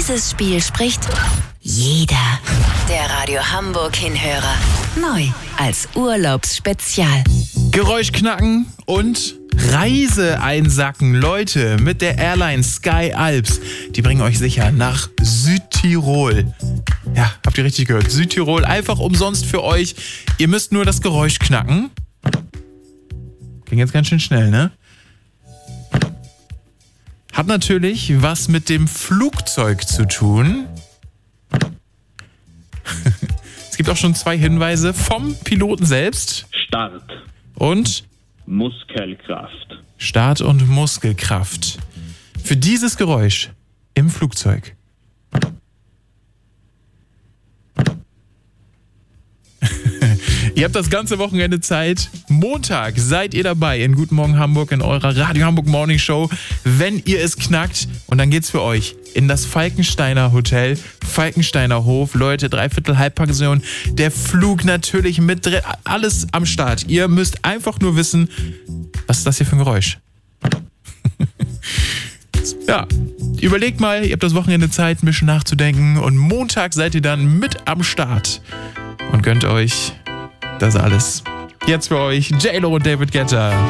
dieses Spiel spricht jeder. Der Radio Hamburg Hinhörer. Neu als Urlaubsspezial. Geräusch knacken und Reise einsacken. Leute, mit der Airline Sky Alps. Die bringen euch sicher nach Südtirol. Ja, habt ihr richtig gehört. Südtirol, einfach umsonst für euch. Ihr müsst nur das Geräusch knacken. Ging jetzt ganz schön schnell, ne? Hat natürlich was mit dem Flugzeug zu tun. Es gibt auch schon 2 Hinweise vom Piloten selbst. Start. Und? Muskelkraft. Start und Muskelkraft. Für dieses Geräusch im Flugzeug. Ihr habt das ganze Wochenende Zeit. Montag seid ihr dabei in Guten Morgen Hamburg in eurer Radio Hamburg Morning Show, wenn ihr es knackt. Und dann geht's für euch in das Falkensteiner Hotel, Falkensteiner Hof. Leute, 3/4 Halbpension, der Flug natürlich mit drin, alles am Start. Ihr müsst einfach nur wissen, was ist das hier für ein Geräusch? Ja, überlegt mal, ihr habt das Wochenende Zeit, ein bisschen nachzudenken. Und Montag seid ihr dann mit am Start und gönnt euch das alles. Jetzt für euch J-Lo und David Guetta.